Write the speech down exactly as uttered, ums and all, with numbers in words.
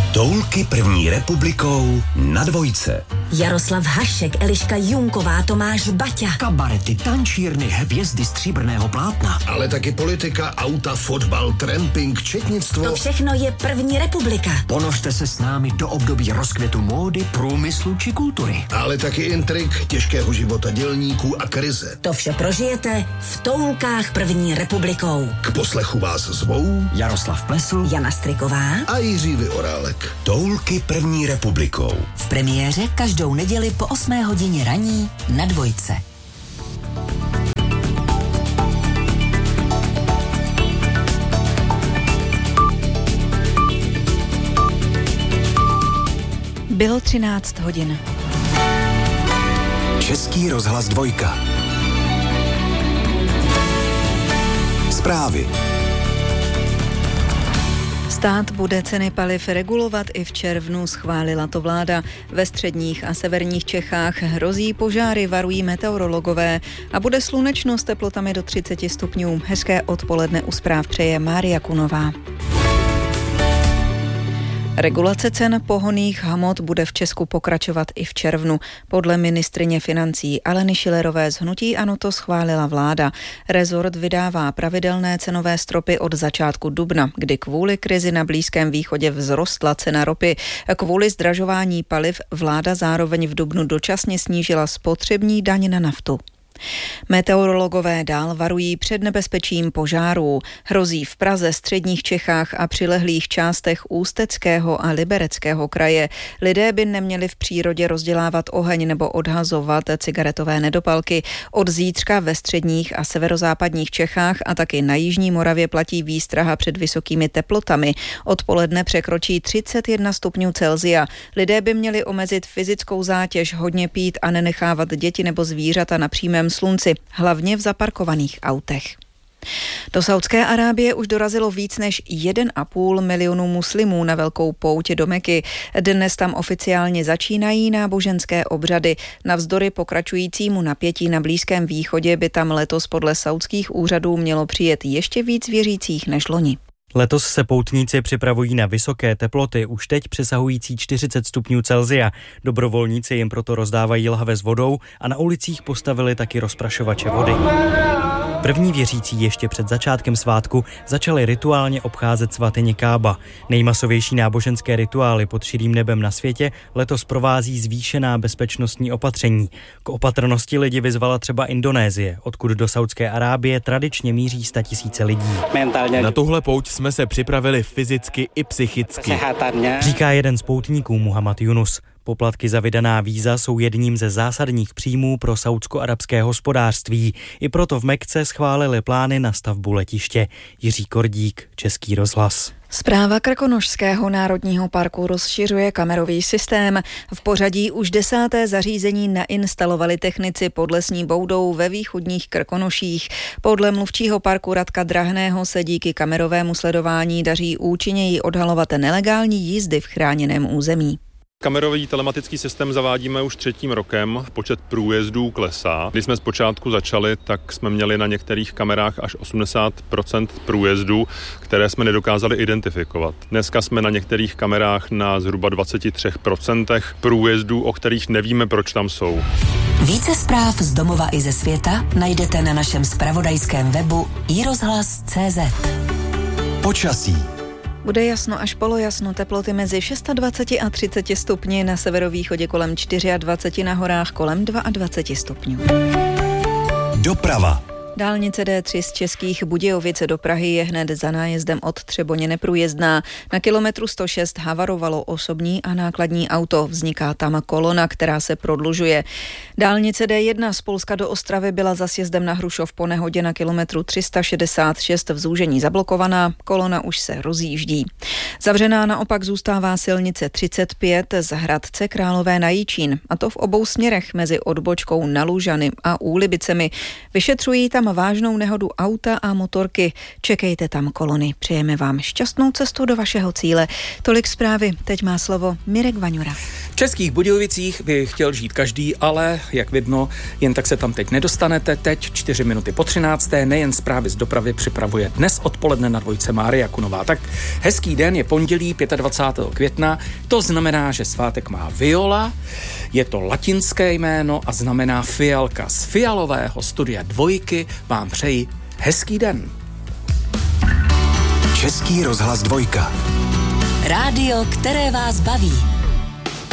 Toulky první republikou na Dvojce. Jaroslav Hašek, Eliška Junková, Tomáš Baťa. Kabarety, tančírny, hvězdy stříbrného plátna. Ale taky politika, auta, fotbal, tramping, četnictvo. To všechno je první republika. Ponořte se s námi do období rozkvětu módy, průmyslu či kultury. Ale taky intrik, těžkého života dělníků a krize. To vše prožijete v Toulkách první republikou. K poslechu vás zvou Jaroslav Plesl, Jana Striková a Jiří Vyorálek. Toulky první republikou. V premiéře každou neděli po osmé hodině raní na Dvojce. Bylo třináct hodin. Český rozhlas Dvojka. Zprávy. Stát bude ceny paliv regulovat i v červnu, schválila to vláda. Ve středních a severních Čechách hrozí požáry, varují meteorologové a bude slunečno s teplotami do třicet stupňů. Hezké odpoledne u zpráv přeje Mária Kunová. Regulace cen pohonných hmot bude v Česku pokračovat i v červnu. Podle ministryně financí Aleny Schillerové z hnutí ANO to schválila vláda. Rezort vydává pravidelné cenové stropy od začátku dubna, kdy kvůli krizi na Blízkém východě vzrostla cena ropy. Kvůli zdražování paliv vláda zároveň v dubnu dočasně snížila spotřební daň na naftu. Meteorologové dál varují před nebezpečím požárů. Hrozí v Praze, středních Čechách a přilehlých částech Ústeckého a Libereckého kraje. Lidé by neměli v přírodě rozdělávat oheň nebo odhazovat cigaretové nedopalky. Od zítřka ve středních a severozápadních Čechách a taky na jižní Moravě platí výstraha před vysokými teplotami. Odpoledne překročí třicet jedna stupňů Celsia. Lidé by měli omezit fyzickou zátěž, hodně pít a nenechávat děti nebo zvířata na přímém slunci, hlavně v zaparkovaných autech. Do Saúdské Arábie už dorazilo víc než jeden a půl milionu muslimů na velkou pouť do Meky. Dnes tam oficiálně začínají náboženské obřady. Navzdory pokračujícímu napětí na Blízkém východě by tam letos podle saúdských úřadů mělo přijet ještě víc věřících než loni. Letos se poutníci připravují na vysoké teploty, už teď přesahující čtyřicet stupňů Celsia. Dobrovolníci jim proto rozdávají lahve s vodou a na ulicích postavili taky rozprašovače vody. První věřící ještě před začátkem svátku začali rituálně obcházet svatyni Kába. Nejmasovější náboženské rituály pod širým nebem na světě letos provází zvýšená bezpečnostní opatření. K opatrnosti lidi vyzvala třeba Indonésie, odkud do Saúdské Arábie tradičně míří statisíce lidí. Na tuhle pouť jsme se připravili fyzicky i psychicky, říká jeden z poutníků Muhammad Yunus. Poplatky za vydaná víza jsou jedním ze zásadních příjmů pro saúdsko-arabské hospodářství. I proto v Mekce schválili plány na stavbu letiště. Jiří Kordík, Český rozhlas. Správa Krkonošského národního parku rozšiřuje kamerový systém. V pořadí už desáté zařízení nainstalovali technici pod lesní boudou ve východních Krkonoších. Podle mluvčího parku Radka Drahného se díky kamerovému sledování daří účinněji odhalovat nelegální jízdy v chráněném území. Kamerový telematický systém zavádíme už třetím rokem, počet průjezdů klesá. Když jsme zpočátku začali, tak jsme měli na některých kamerách až osmdesát procent průjezdů, které jsme nedokázali identifikovat. Dneska jsme na některých kamerách na zhruba dvacet tři procent průjezdů, o kterých nevíme, proč tam jsou. Více zpráv z domova i ze světa najdete na našem zpravodajském webu i rozhlas tečka cé zet. Počasí. Bude jasno až polojasno, teploty mezi dvacet šest a třicet stupni, na severovýchodě kolem dvacet čtyři, na horách kolem dvacet dva stupňů. Doprava. Dálnice D tři z Českých Budějovic do Prahy je hned za nájezdem od Třeboně neprůjezdná. Na kilometru sto šest havarovalo osobní a nákladní auto. Vzniká tam kolona, která se prodlužuje. Dálnice D jedna z Polska do Ostravy byla za sjezdem na Hrušov po nehodě na kilometru tři sta šedesát šest v zúžení zablokovaná. Kolona už se rozjíždí. Zavřená naopak zůstává silnice třicet pět z Hradce Králové na Jičín. A to v obou směrech mezi odbočkou na Lužany a Úlibicemi. Vyšetřují tam vážnou nehodu auta a motorky. Čekejte tam kolony. Přejeme vám šťastnou cestu do vašeho cíle. Tolik zprávy. Teď má slovo Mirek Vaňura. V Českých Budějovicích by chtěl žít každý, ale jak vidno, jen tak se tam teď nedostanete. Teď čtyři minuty po třinácté, nejen zprávy z dopravy připravuje dnes odpoledne na dvojce Mária Kunová. Tak hezký den, je pondělí dvacátého pátého května, to znamená, že svátek má Viola, je to latinské jméno a znamená fialka. Z fialového studia Dvojky vám přeji hezký den. Český rozhlas Dvojka. Rádio, které vás baví.